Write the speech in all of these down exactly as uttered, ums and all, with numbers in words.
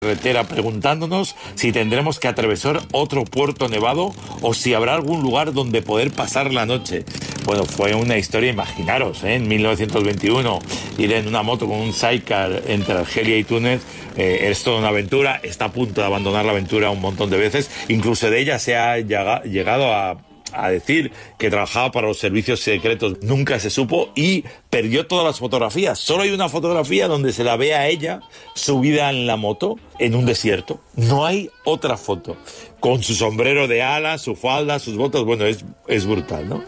carretera preguntándonos si tendremos que atravesar otro puerto nevado o si habrá algún lugar donde poder pasar la noche. Bueno, fue una historia, imaginaros, ¿eh? En mil novecientos veintiuno ir en una moto con un sidecar entre Argelia y Túnez eh, es toda una aventura. Está a punto de abandonar la aventura un montón de veces. Incluso de ella se ha llega, llegado a a decir que trabajaba para los servicios secretos, nunca se supo, y perdió todas las fotografías. Solo hay una fotografía donde se la ve a ella subida en la moto en un desierto. No hay otra foto. Con su sombrero de ala, su falda, sus botas. Bueno, es, es brutal, ¿no?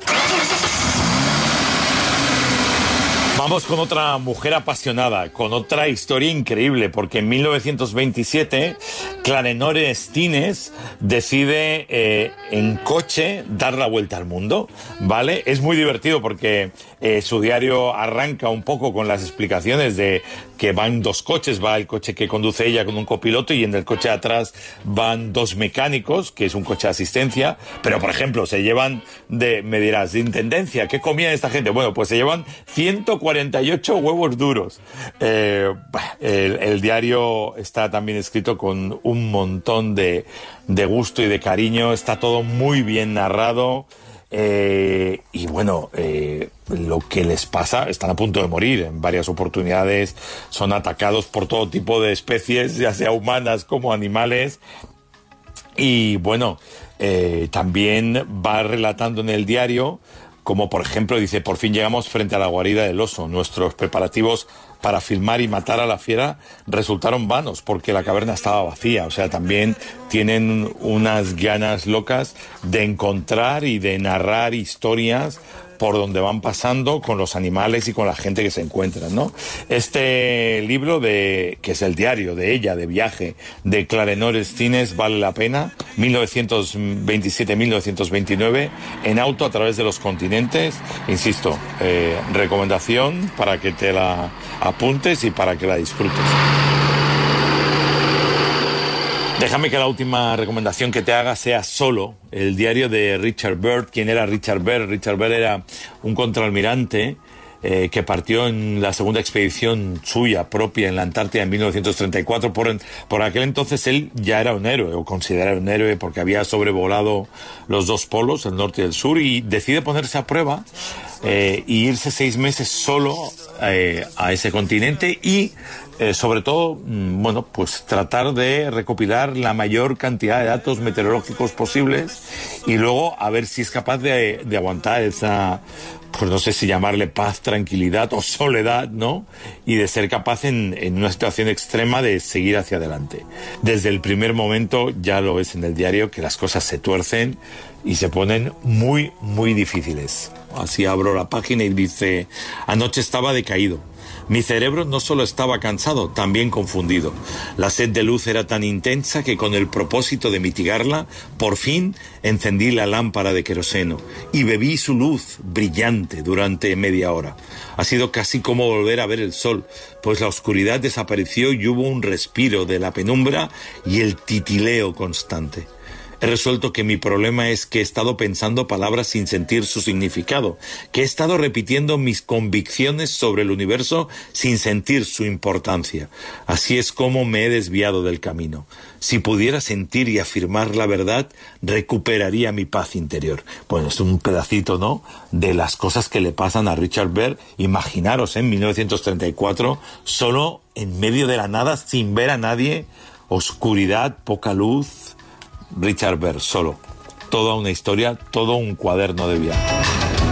Vamos con otra mujer apasionada, con otra historia increíble, porque en mil novecientos veintisiete Clarenore Stines decide eh, en coche dar la vuelta al mundo, ¿vale? Es muy divertido porque eh, su diario arranca un poco con las explicaciones de que van dos coches, va el coche que conduce ella con un copiloto y en el coche de atrás van dos mecánicos, que es un coche de asistencia, pero por ejemplo se llevan de, me dirás, de intendencia, ¿qué comían esta gente? Bueno, pues se llevan ciento cuarenta y ocho huevos duros. Eh, el, el diario está también escrito con un montón de, de gusto y de cariño, está todo muy bien narrado. Eh, y bueno, eh, lo que les pasa, están a punto de morir en varias oportunidades, son atacados por todo tipo de especies, ya sea humanas como animales. Y bueno, eh, también va relatando en el diario, como por ejemplo dice, por fin llegamos frente a la guarida del oso. Nuestros preparativos para filmar y matar a la fiera resultaron vanos porque la caverna estaba vacía. O sea, también tienen unas ganas locas de encontrar y de narrar historias por donde van pasando con los animales y con la gente que se encuentran, ¿no? Este libro, de que es el diario de ella, de viaje, de Clarenore Stines, vale la pena. mil novecientos veintisiete a mil novecientos veintinueve, en auto a través de los continentes. Insisto, eh, recomendación para que te la apuntes y para que la disfrutes. Déjame que la última recomendación que te haga sea Solo, el diario de Richard Byrd. ¿Quién era Richard Byrd? Richard Byrd era un contraalmirante eh, que partió en la segunda expedición suya propia en la Antártida en mil novecientos treinta y cuatro. Por, por aquel entonces él ya era un héroe, o considerado un héroe, porque había sobrevolado los dos polos, el norte y el sur, y decide ponerse a prueba eh, y irse seis meses solo eh, a ese continente y Eh, sobre todo, bueno, pues tratar de recopilar la mayor cantidad de datos meteorológicos posibles y luego a ver si es capaz de, de aguantar esa, pues no sé si llamarle paz, tranquilidad o soledad, ¿no? Y de ser capaz en, en una situación extrema de seguir hacia adelante. Desde el primer momento, ya lo ves en el diario, que las cosas se tuercen y se ponen muy, muy difíciles. Así abro la página y dice: anoche estaba decaído. Mi cerebro no solo estaba cansado, también confundido. La sed de luz era tan intensa que con el propósito de mitigarla, por fin encendí la lámpara de queroseno y bebí su luz brillante durante media hora. Ha sido casi como volver a ver el sol, pues la oscuridad desapareció y hubo un respiro de la penumbra y el titileo constante. He resuelto que mi problema es que he estado pensando palabras sin sentir su significado, que he estado repitiendo mis convicciones sobre el universo sin sentir su importancia. Así es como me he desviado del camino. Si pudiera sentir y afirmar la verdad, recuperaría mi paz interior. Bueno, es un pedacito, ¿no?, de las cosas que le pasan a Richard Byrd. Imaginaros, ¿eh? En mil novecientos treinta y cuatro, solo en medio de la nada, sin ver a nadie, oscuridad, poca luz. Richard Byrd, Solo. Toda una historia, todo un cuaderno de viaje.